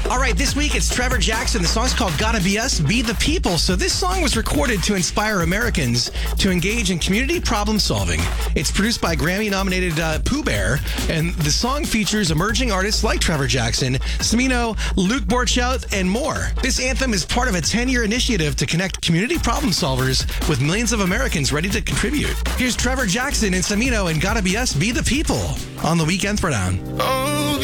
All right, this week it's Trevor Jackson. The song's called Gotta Be Us, Be the People. So this song was recorded to inspire Americans to engage in community problem solving. It's produced by Grammy-nominated Pooh Bear, and the song features emerging artists like Trevor Jackson, Smino, Luke Borchout, and more. This anthem is part of a 10-year initiative to connect community problem solvers with millions of Americans ready to contribute. Here's Trevor Jackson and Smino and Gotta Be Us, Be the People on the Weekend Throwdown.